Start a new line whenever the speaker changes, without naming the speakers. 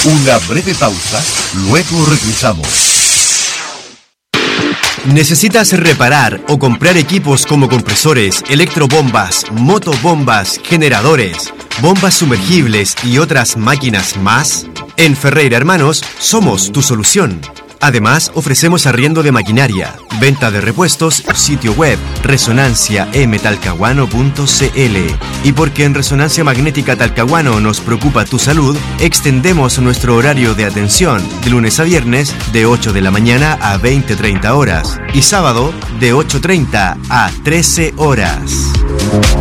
Una breve pausa, luego regresamos.
¿Necesitas reparar o comprar equipos como compresores, electrobombas, motobombas, generadores, bombas sumergibles y otras máquinas más? En Ferreira Hermanos somos tu solución. Además, ofrecemos arriendo de maquinaria, venta de repuestos, sitio web, resonanciaemetalcahuano.cl. Y porque en Resonancia Magnética Talcahuano nos preocupa tu salud, extendemos nuestro horario de atención de lunes a viernes de 8 de la mañana a 20:30 horas y sábado de 8:30 a 13 horas.